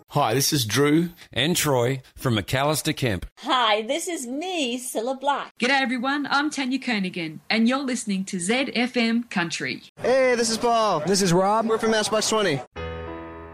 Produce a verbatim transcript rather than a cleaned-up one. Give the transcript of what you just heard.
Hi, this is Drew and Troy from McAllister Kemp. Hi, this is me, Cilla Black. G'day everyone, I'm Tanya Koenigan and you're listening to Z F M Country. Hey, this is Paul. This is Rob. We're from Matchbox twenty.